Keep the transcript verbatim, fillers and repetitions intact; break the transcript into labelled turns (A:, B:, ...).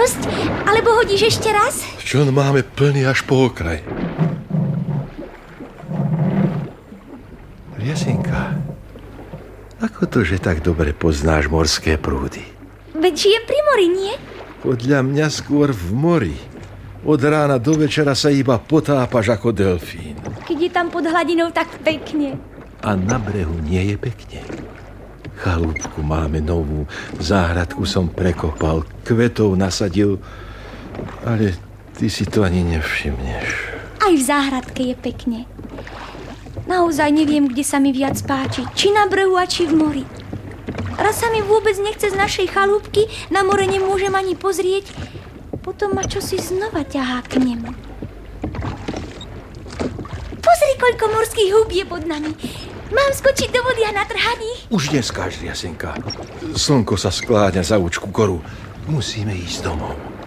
A: Dosť? Alebo hodíš ešte raz?
B: Čo máme plný až po okraj. Riesinka, ako to, že tak dobre poznáš morské prúdy?
A: Veď žijem pri mori, nie?
B: Podľa mňa skôr v mori. Od rána do večera sa iba potápaš ako delfín.
A: Keď je tam pod hladinou tak pekne.
B: A na brehu nie je pekne. Chalúbku máme novú, záhradku som prekopal, kvetov nasadil, ale ty si to ani nevšimneš.
A: Aj v záhradke je pekne. Naozaj neviem, kde sa mi viac páči, či na brehu a či v mori. Raz sa mi vôbec nechce z našej chalúbky, na more nemôžem ani pozrieť, potom ma čosi znova ťahá k nemu. Pozri, koľko morských húb je pod nami. Mám skočiť do vody a natrhať ich?
B: Už neskáž, Riasenka. Slnko sa skláňa za účku koru. Musíme ísť domov.